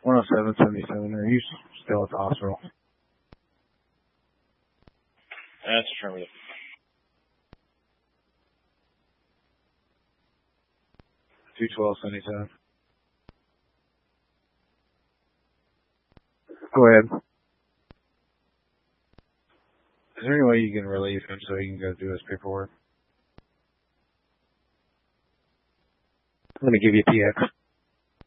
10777. Are you still at the hospital? That's affirmative. 21277. Go ahead. Is there any way you can relieve him so he can go do his paperwork? I'm going to give you TX.